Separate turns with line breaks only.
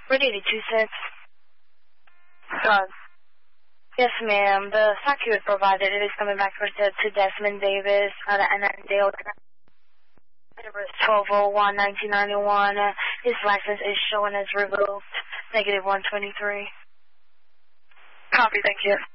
Ready 826.
God.
Yes, ma'am. The fact you had provided, it is coming back for to Desmond Davis out of Annandale. Number is 1201-1991. His license is showing as revoked. -123.
Copy, thank you.